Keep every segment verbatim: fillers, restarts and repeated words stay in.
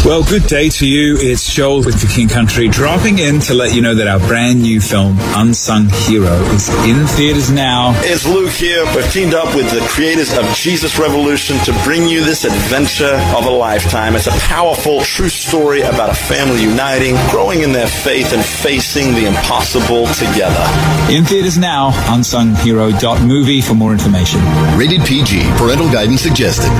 Well, good day to you. It's Joel with The King Country, dropping in to let you know that our brand new film, Unsung Hero, is in theaters now. It's Luke here. We've teamed up with the creators of Jesus Revolution to bring you this adventure of a lifetime. It's a powerful, true story about a family uniting, growing in their faith, and facing the impossible together. In theaters now, unsung hero dot movie for more information. Rated P G. Parental guidance suggested.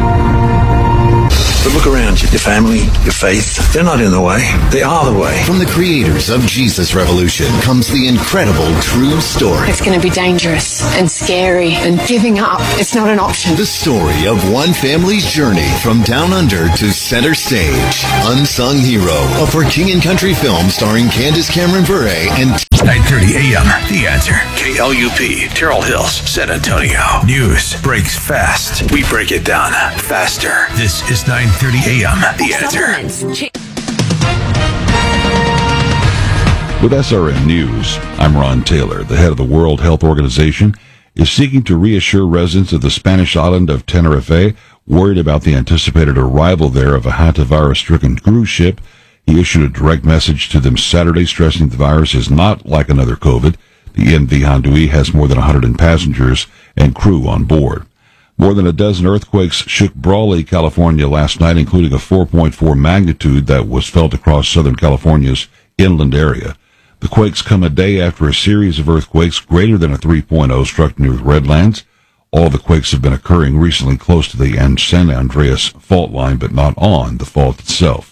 But look around you. Your family, your faith, they're not in the way. They are the way. From the creators of Jesus Revolution comes the incredible true story. It's going to be dangerous and scary, and giving up, it's not an option. The story of one family's journey from down under to center stage. Unsung Hero, a For King and Country film starring Candace Cameron Bure and nine thirty a.m. The Answer. K L U P, Terrell Hills, San Antonio. News breaks fast. We break it down faster. This is nine thirty a.m. The Answer. With S R N News, I'm Ron Taylor. The head of the World Health Organization is seeking to reassure residents of the Spanish island of Tenerife worried about the anticipated arrival there of a hantavirus-stricken cruise ship. He issued a direct message to them Saturday stressing the virus is not like another COVID. The M V Handui has more than one hundred passengers and crew on board. More than a dozen earthquakes shook Brawley, California last night, including a four point four magnitude that was felt across Southern California's inland area. The quakes come a day after a series of earthquakes greater than a three point oh struck near the Redlands. All the quakes have been occurring recently close to the San Andreas fault line, but not on the fault itself.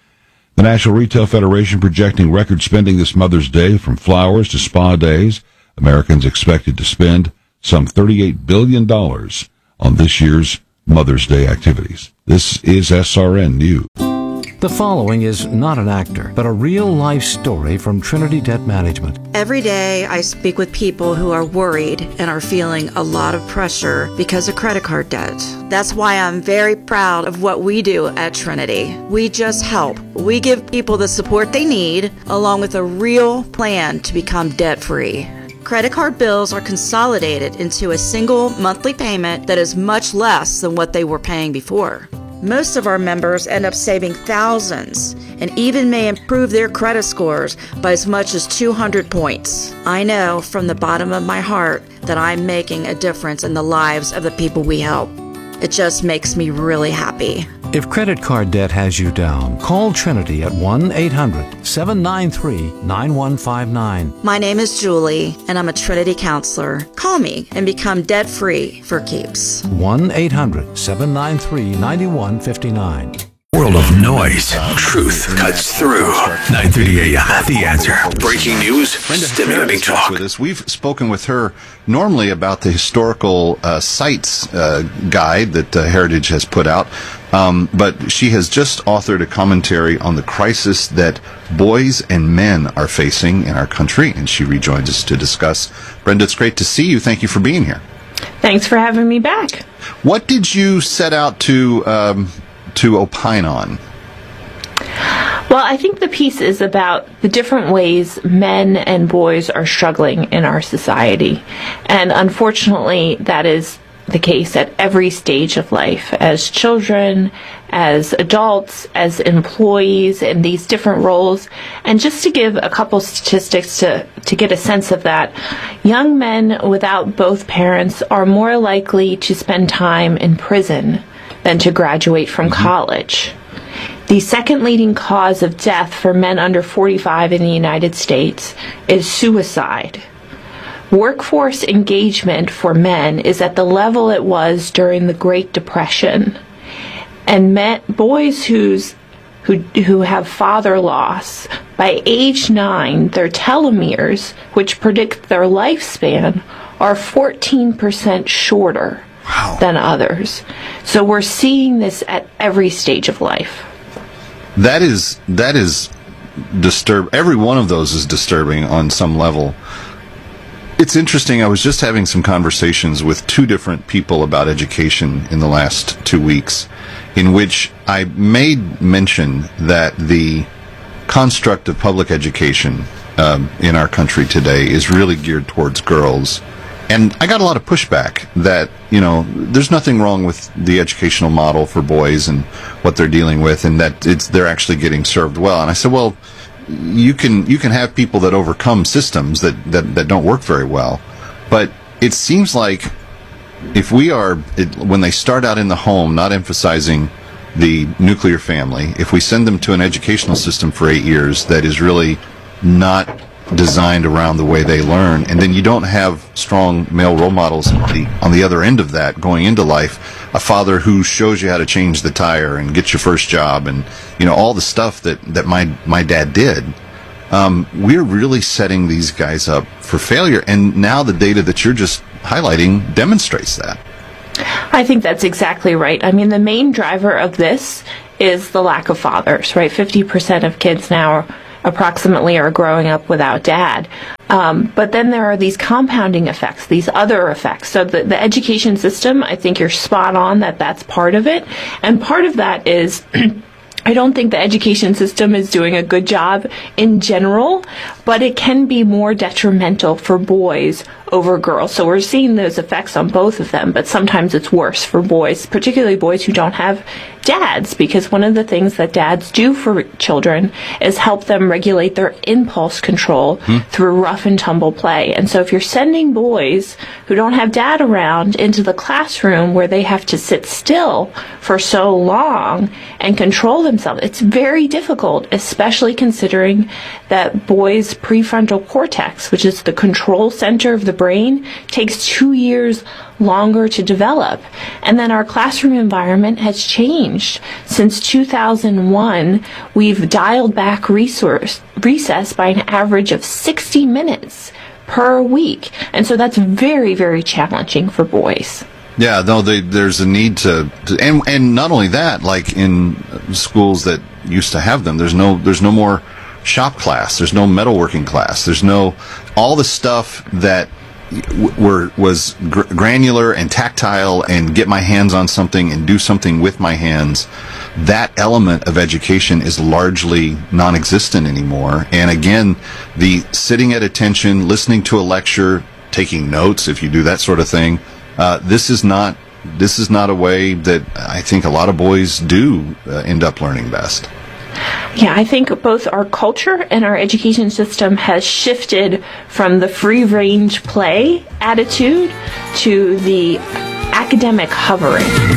The National Retail Federation projecting record spending this Mother's Day, from flowers to spa days. Americans expected to spend some thirty-eight billion dollars on this year's Mother's Day activities. This is S R N News. The following is not an actor, but a real-life story from Trinity Debt Management. Every day I speak with people who are worried and are feeling a lot of pressure because of credit card debt. That's why I'm very proud of what we do at Trinity. We just help. We give people the support they need, along with a real plan to become debt-free. Credit card bills are consolidated into a single monthly payment that is much less than what they were paying before. Most of our members end up saving thousands and even may improve their credit scores by as much as two hundred points. I know from the bottom of my heart that I'm making a difference in the lives of the people we help. It just makes me really happy. If credit card debt has you down, call Trinity at one eight hundred seven nine three nine one five nine. My name is Julie, and I'm a Trinity counselor. Call me and become debt-free for keeps. one eight hundred seven nine three nine one five nine. World of noise. Truth cuts through. nine thirty a.m. The Answer. Breaking news. Stimulating talk. With us. We've spoken with her normally about the historical uh, sites uh, guide that uh, Heritage has put out, um, but she has just authored a commentary on the crisis that boys and men are facing in our country, and she rejoins us to discuss. Brenda, it's great to see you. Thank you for being here. Thanks for having me back. What did you set out to um, to opine on? Well, I think the piece is about the different ways men and boys are struggling in our society. And unfortunately, that is the case at every stage of life, as children, as adults, as employees in these different roles. And just to give a couple statistics to, to get a sense of that, young men without both parents are more likely to spend time in prison than to graduate from mm-hmm. college. The second leading cause of death for men under forty-five in the United States is suicide. Workforce engagement for men is at the level it was during the Great Depression. And men, boys who's, who, who have father loss, by age nine, their telomeres, which predict their lifespan, are fourteen percent shorter wow. than others. So we're seeing this at every stage of life. That is that is disturb. Every one of those is disturbing on some level. It's interesting. I was just having some conversations with two different people about education in the last two weeks, in which I made mention that the construct of public education um, in our country today is really geared towards girls And I got a lot of pushback that, you know, there's nothing wrong with the educational model for boys and what they're dealing with, and that it's they're actually getting served well. And I said, well, you can you can have people that overcome systems that, that, that don't work very well. But it seems like if we are, it, when they start out in the home, not emphasizing the nuclear family, if we send them to an educational system for eight years that is really not designed around the way they learn, and then you don't have strong male role models on the, on the other end of that going into life, a father who shows you how to change the tire and get your first job, and you know all the stuff that, that my my dad did, um, we're really setting these guys up for failure. And now the data that you're just highlighting demonstrates that. I think that's exactly right. I mean, the main driver of this is the lack of fathers, right? fifty percent of kids now are approximately are growing up without dad. Um, but then there are these compounding effects, these other effects. So the, the education system, I think you're spot on that that's part of it. And part of that is I don't think the education system is doing a good job in general, but it can be more detrimental for boys over girls. So we're seeing those effects on both of them, but sometimes it's worse for boys, particularly boys who don't have dads, because one of the things that dads do for children is help them regulate their impulse control hmm. through rough and tumble play. And so if you're sending boys who don't have dad around into the classroom where they have to sit still for so long and control themselves, it's very difficult, especially considering that boys' prefrontal cortex, which is the control center of the brain, takes two years longer to develop. And then our classroom environment has changed. Since two thousand one, we've dialed back resource, recess by an average of sixty minutes per week. And so that's very, very challenging for boys. Yeah, no, they, there's a need to, to and and not only that, like in schools that used to have them, there's no there's no more shop class, there's no metalworking class, there's no all the stuff that were was gr- granular and tactile and get my hands on something and do something with my hands. That element of education is largely non-existent anymore. And again, the sitting at attention, listening to a lecture, taking notes, if you do that sort of thing, uh, this is not this is not a way that I think a lot of boys do uh, end up learning best. Yeah, I think both our culture and our education system has shifted from the free-range play attitude to the academic hovering.